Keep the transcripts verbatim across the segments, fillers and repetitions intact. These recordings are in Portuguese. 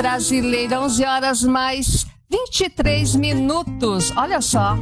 brasileira, onze horas mais vinte e três minutos. Olha só.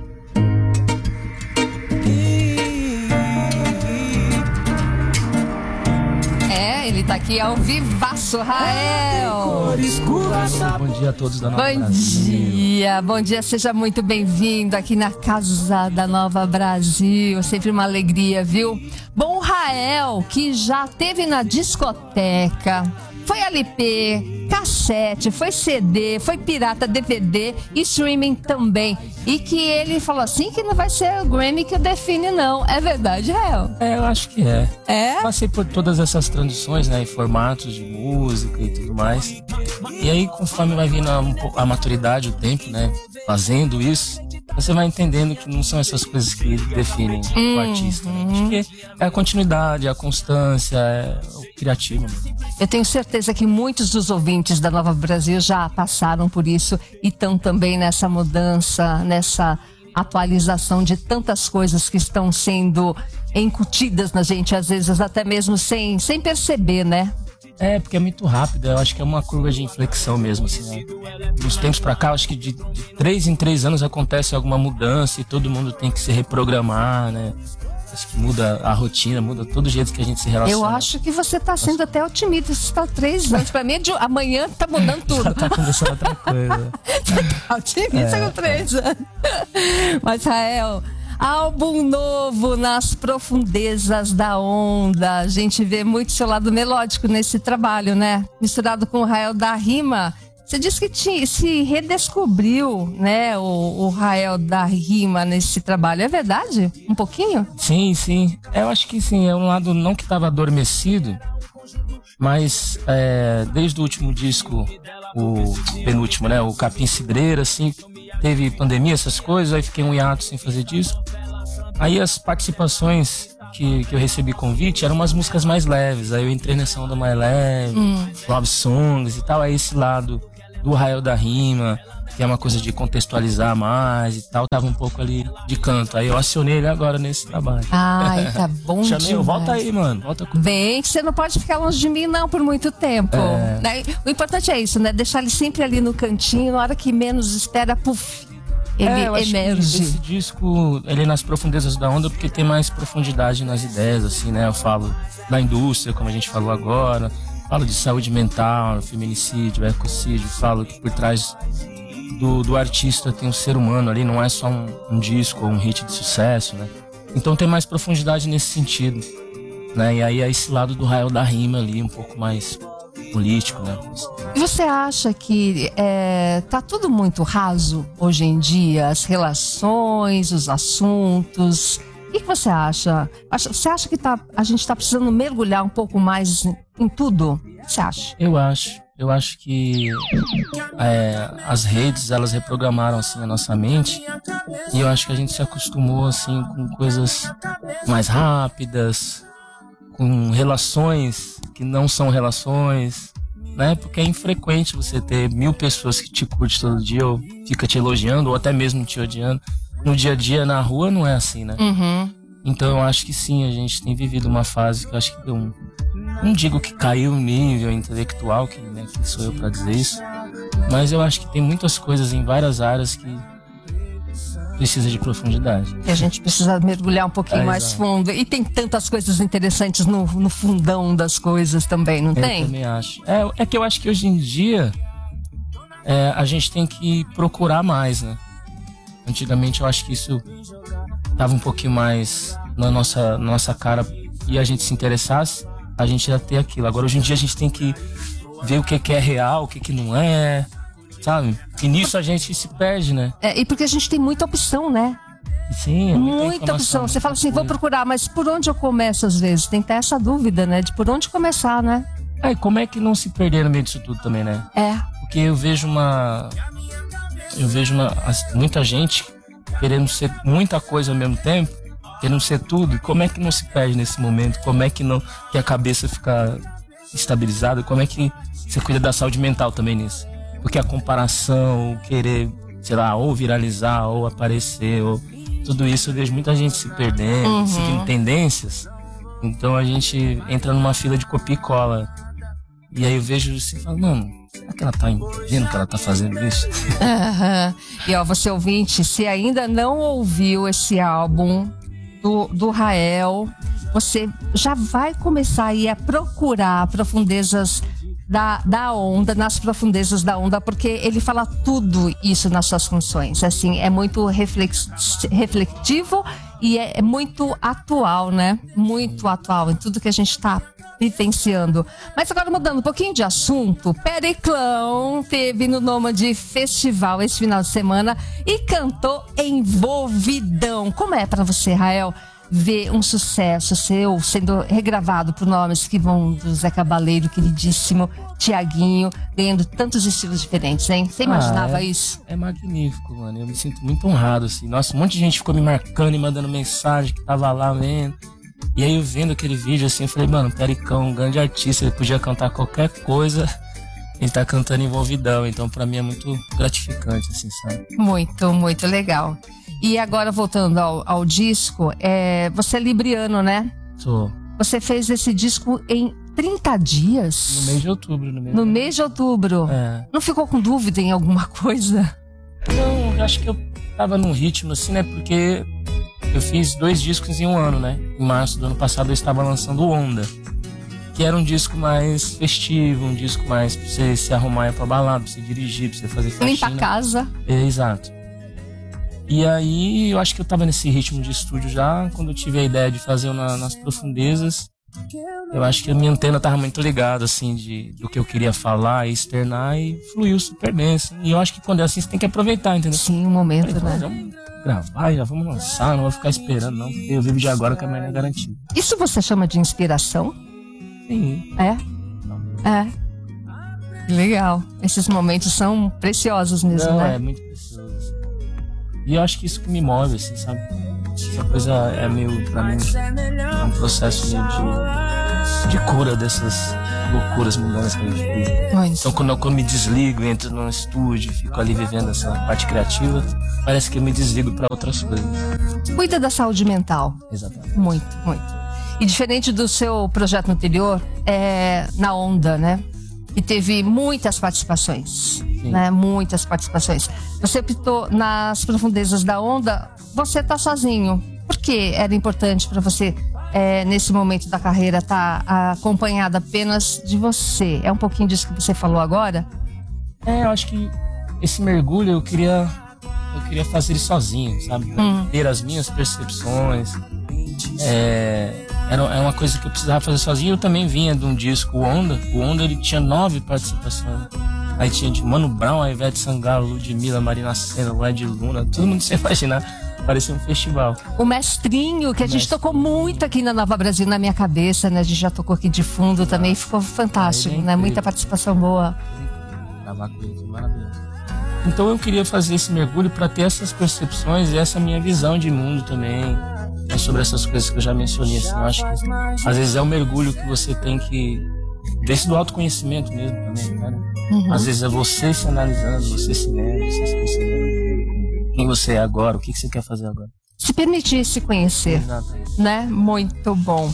É, ele tá aqui ao vivaço, Rael. Bom dia a todos da Nova Bom Brasil. dia, bom dia, seja muito bem-vindo aqui na Casa da Nova Brasil, sempre uma alegria, viu? Bom, o Rael, que já teve na discoteca, foi L P, cassete, foi C D, foi pirata, D V D e streaming também. E que ele falou assim que não vai ser o Grammy que o define, não. É verdade, Rael? É, eu acho que é. É? Passei por todas essas transições, né, em formatos de música e tudo mais. E aí, conforme vai vindo a, a maturidade, o tempo, né, fazendo isso, você vai entendendo que não são essas coisas que definem hum, o artista. Né? Acho que é a continuidade, a constância, é o criativo. Né? Eu tenho certeza que muitos dos ouvintes da Nova Brasil já passaram por isso e estão também nessa mudança, nessa atualização de tantas coisas que estão sendo incutidas na gente, às vezes até mesmo sem, sem perceber, né? É, porque é muito rápido, eu acho que é uma curva de inflexão mesmo, assim, né? Dos tempos pra cá, eu acho que de, de três em três anos acontece alguma mudança e todo mundo tem que se reprogramar, né? Acho que muda a rotina, muda todo o jeito que a gente se relaciona. Eu acho que você tá sendo Nossa. até otimista, você tá três anos, pra mim é de, amanhã tá mudando tudo. Já tá começando outra coisa. Você tá otimista é, com três anos. Mas, Rael, álbum novo nas profundezas da onda. A gente vê muito seu lado melódico nesse trabalho, né? Misturado com o Rael da Rima. Você disse que te, se redescobriu, né, o, o Rael da Rima nesse trabalho. É verdade? Um pouquinho? Sim, sim. Eu acho que sim. É um lado não que estava adormecido, mas é, desde o último disco, o penúltimo, né, o Capim Cidreira, assim, teve pandemia, essas coisas, aí fiquei um hiato sem fazer disco. Aí as participações que, que eu recebi convite eram umas músicas mais leves, aí eu entrei nessa onda mais leve, hum. love songs e tal, aí esse lado do Rael da Rima, que é uma coisa de contextualizar mais e tal, tava um pouco ali de canto, aí eu acionei ele agora nesse trabalho. Ai, tá bom demais. Chamei, volta aí, mano, volta com... Bem, que você não pode ficar longe de mim não por muito tempo, é... né? O importante é isso, né, deixar ele sempre ali no cantinho, na hora que menos espera, puf, ele é, eu emerge. Acho que esse disco, ele é nas profundezas da onda porque tem mais profundidade nas ideias, assim, né? Eu falo da indústria, como a gente falou agora, falo de saúde mental, feminicídio, ecocídio, falo que por trás do, do artista tem um ser humano ali, não é só um, um disco ou um hit de sucesso, né? Então tem mais profundidade nesse sentido, né? E aí é esse lado do Rael da Rima ali, um pouco mais político, né? Você acha que é, tá tudo muito raso hoje em dia? As relações, os assuntos. O que, que você acha? Você acha que tá, a gente está precisando mergulhar um pouco mais em, em tudo? O que você acha? Eu acho. Eu acho que é, as redes, elas reprogramaram assim a nossa mente. E eu acho que a gente se acostumou assim com coisas mais rápidas, com relações que não são relações, né? Porque é infrequente você ter mil pessoas que te curtem todo dia ou fica te elogiando ou até mesmo te odiando. No dia a dia, na rua, não é assim, né? Uhum. Então eu acho que sim, a gente tem vivido uma fase que eu acho que deu um... Não digo que caiu o nível intelectual, que, né, que sou eu pra dizer isso, mas eu acho que tem muitas coisas em várias áreas que precisa de profundidade. E a gente precisa mergulhar um pouquinho é, mais exato. fundo. E tem tantas coisas interessantes no, no fundão das coisas também, não eu tem? Eu também acho. É, é que eu acho que hoje em dia é, a gente tem que procurar mais, né? Antigamente eu acho que isso tava um pouquinho mais na nossa, na nossa cara e a gente se interessasse, a gente ia ter aquilo. Agora hoje em dia a gente tem que ver o que, que é real, o que, que não é, sabe? E nisso a gente se perde, né? É, e porque a gente tem muita opção, né? Sim, é muita, muita opção. Você fala assim, vou procurar, mas por onde eu começo às vezes? Tem que ter essa dúvida, né? De por onde começar, né? É, e como é que não se perder no meio disso tudo também, né? É. Porque eu vejo uma... Eu vejo uma, muita gente querendo ser muita coisa ao mesmo tempo, querendo ser tudo. E como é que não se perde nesse momento? Como é que, não, que a cabeça fica estabilizada? Como é que você cuida da saúde mental também nisso? Porque a comparação, querer, sei lá, ou viralizar, ou aparecer, ou tudo isso, eu vejo muita gente se perdendo, uhum. seguindo tendências. Então a gente entra numa fila de copia e cola. E aí eu vejo assim, falo, mano, será que ela tá entendendo que ela tá fazendo isso? Uhum. E ó, você ouvinte, se ainda não ouviu esse álbum do, do Rael, você já vai começar aí a procurar profundezas da, da onda, nas profundezas da onda, porque ele fala tudo isso nas suas canções. Assim, é muito reflex, refletivo e é, é muito atual, né? Muito atual em tudo que a gente tá vivenciando. Mas agora mudando um pouquinho de assunto, Periclão teve no Nômade Festival esse final de semana e cantou Envolvidão. Como é pra você, Rael, ver um sucesso seu sendo regravado por nomes que vão do Zé Cabaleiro, queridíssimo, Tiaguinho, ganhando tantos estilos diferentes, hein? Você imaginava ah, é, isso? É magnífico, mano. Eu me sinto muito honrado, assim. Nossa, um monte de gente ficou me marcando e mandando mensagem que tava lá vendo. E aí eu vendo aquele vídeo assim, eu falei, mano, Pericão, um grande artista, ele podia cantar qualquer coisa, ele tá cantando Envolvidão, então pra mim é muito gratificante, assim, sabe? Muito, muito legal. E agora voltando ao, ao disco, é, você é libriano, né? Sou. Você fez esse disco em trinta dias? No mês de outubro. No mês, no mês de outubro? É. Não ficou com dúvida em alguma coisa? Não, eu acho que eu tava num ritmo assim, né, porque eu fiz dois discos em um ano, né? Em março do ano passado eu estava lançando Onda, que era um disco mais festivo, um disco mais pra você se arrumar pra balada, pra você dirigir, pra você fazer faxina. Limpar a casa. É, exato. E aí eu acho que eu tava nesse ritmo de estúdio já, quando eu tive a ideia de fazer o na, nas profundezas. Eu acho que a minha antena tava muito ligada, assim, de, do que eu queria falar e externar, e fluiu super bem, assim. E eu acho que quando é assim, você tem que aproveitar, entendeu? Sim, um momento, falei, né? Vamos gravar, já vamos lançar, não vou ficar esperando, não, porque eu vivo de agora, que amanhã é garantido. Isso você chama de inspiração? Sim. É? É. Legal. Esses momentos são preciosos mesmo, não, né? É muito precioso, assim. E eu acho que isso que me move, assim, sabe? Essa coisa é meio, pra mim, é um processo meio de, de cura dessas loucuras mundanas que a gente vive. Muito. Então, quando eu, quando eu me desligo, entro num estúdio, fico ali vivendo essa parte criativa, parece que eu me desligo pra outras coisas. Cuida da saúde mental. Exatamente. Muito, muito. E diferente do seu projeto anterior, é na Onda, né? Que teve muitas participações, Sim. né? Muitas participações. Você optou nas profundezas da Onda, você tá sozinho. Por que era importante para você, é, nesse momento da carreira, estar tá acompanhada apenas de você? É um pouquinho disso que você falou agora? É, eu acho que esse mergulho eu queria, eu queria fazer ele sozinho, sabe? Hum. Ter as minhas percepções. É, era, era uma coisa que eu precisava fazer sozinho. Eu também vinha de um disco, o Onda. O Onda, ele tinha nove participações. Aí tinha de Mano Brown, a Ivete Sangalo, Ludmilla, Marina Sena, o Ed Luna, todo mundo sem imaginar. Parecia um festival. O Mestrinho, que a gente Mestrinho. tocou muito aqui na Nova Brasil, na minha cabeça, né? A gente já tocou aqui de fundo também, ficou fantástico, Ah, é né? Muita participação boa. Gravar com ele foi maravilhoso. Então eu queria fazer esse mergulho para ter essas percepções e essa minha visão de mundo também, né, sobre essas coisas que eu já mencionei. Assim, eu acho que às vezes é um mergulho que você tem que... Desse do autoconhecimento mesmo também, cara. Uhum. Às vezes é você se analisando, você se lendo, você se percebendo quem você é agora, o que você quer fazer agora. Se permitir se conhecer, Exatamente. né? Muito bom.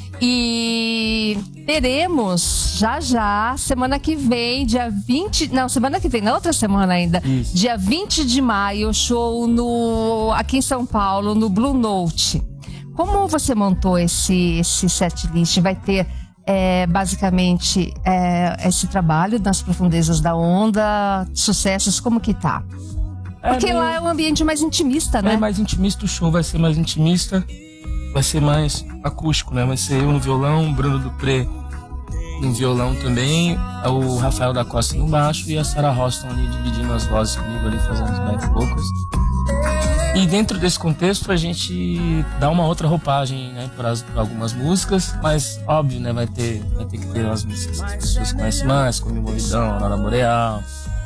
E teremos já já, semana que vem, dia vinte... Não, semana que vem, na outra semana ainda. Isso. Dia vinte de maio, show no, aqui em São Paulo, no Blue Note. Como você montou esse, esse set list? Vai ter... É, basicamente é, esse trabalho nas profundezas da onda, sucessos, como que tá? Porque é, lá é um ambiente mais intimista, né? É mais intimista, o show vai ser mais intimista, vai ser mais acústico, né? Vai ser eu no violão, Bruno Dupré no violão também, o Rafael da Costa no baixo e a Sarah Roston ali dividindo as vozes comigo ali, fazendo os back vocals. E dentro desse contexto a gente dá uma outra roupagem, né, para algumas músicas, mas óbvio, né, vai ter, vai ter que ter as músicas que as pessoas conhecem mais, como Envolvidão, Aurora Boreal,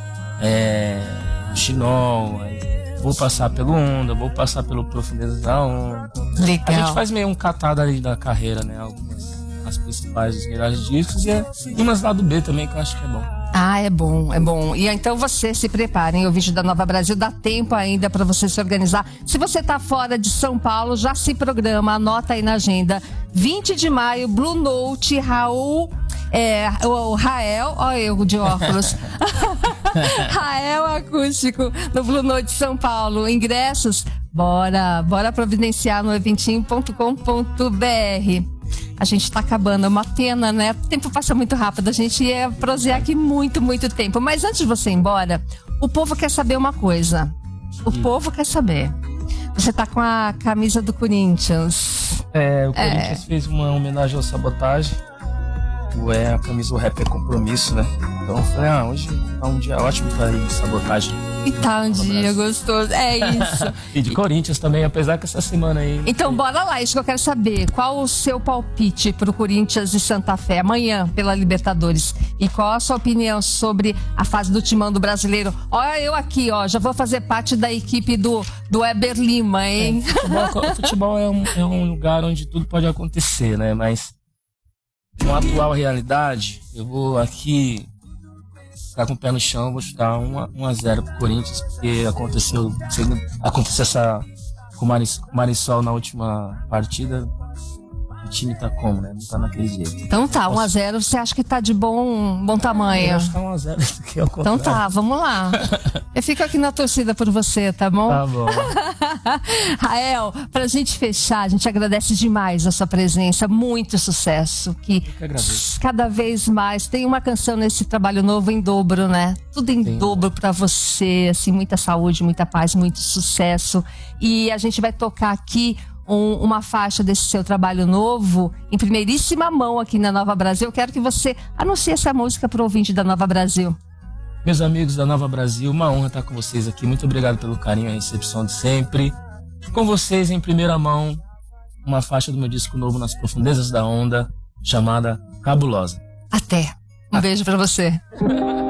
é, Chinol, vou passar pelo Onda, vou passar pelo Profundezas da Onda. Legal. A gente faz meio um catado ali da carreira, né, algumas as principais, os melhores discos e, é, e umas lado B também que eu acho que é bom. Ah, é bom, é bom. E então você se preparem, o vídeo da Nova Brasil, dá tempo ainda para você se organizar. Se você tá fora de São Paulo, já se programa, anota aí na agenda. vinte de maio, Blue Note, Raul É, o, o Rael, olha eu de óculos. Rael Acústico no Blue Noite São Paulo. Ingressos, bora, bora providenciar no eventinho ponto com ponto br. A gente tá acabando, é uma pena, né? O tempo passa muito rápido, a gente ia prosear aqui muito, muito tempo. Mas antes de você ir embora, o povo quer saber uma coisa. O Sim. povo quer saber. Você tá com a camisa do Corinthians. É, o Corinthians é. fez uma homenagem ao Sabotagem. É, a camisa, o rap é compromisso, né? Então eu falei, ah, hoje tá um dia ótimo pra ir Sabotagem. E tá um dia gostoso, é isso. E de Corinthians também, apesar que essa semana aí... Então bora lá, isso que eu quero saber. Qual o seu palpite pro Corinthians e Santa Fé amanhã pela Libertadores? E qual a sua opinião sobre a fase do Timão do Brasileiro? Olha eu aqui, ó, já vou fazer parte da equipe do, do Eber Lima, hein? É, futebol, futebol é, um, é um lugar onde tudo pode acontecer, né? Mas com a atual realidade, eu vou aqui ficar com o pé no chão, vou chutar um a zero pro Corinthians, porque aconteceu, aconteceu essa com o Maris, Marisol na última partida, o time tá como, né? Não tá naquele jeito. Então tá, um a zero, você acha que tá de bom, bom tamanho? Eu acho que tá um a zero, que é o então tá, vamos lá. Eu fico aqui na torcida por você, tá bom? Tá bom. Rael, pra gente fechar, a gente agradece demais a sua presença, muito sucesso. Que, que agradeço. Cada vez mais tem uma canção nesse trabalho novo em dobro, né? Tudo em Sim. dobro pra você, assim, muita saúde, muita paz, muito sucesso. E a gente vai tocar aqui um, uma faixa desse seu trabalho novo em primeiríssima mão aqui na Nova Brasil. Eu quero que você anuncie essa música pro ouvinte da Nova Brasil. Meus amigos da Nova Brasil, uma honra estar com vocês aqui. Muito obrigado pelo carinho e a recepção de sempre. Com vocês, em primeira mão, uma faixa do meu disco novo Nas Profundezas da Onda, chamada Cabulosa. Até. Um beijo pra você.